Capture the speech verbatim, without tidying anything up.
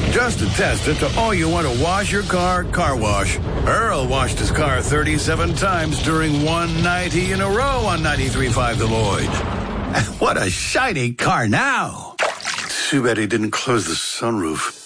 Just to test it, to all you want to wash your car, car wash. Earl washed his car thirty-seven times during one ninety in a row on ninety-three point five The Lloyd. And what a shiny car now. Too bad he didn't close the sunroof.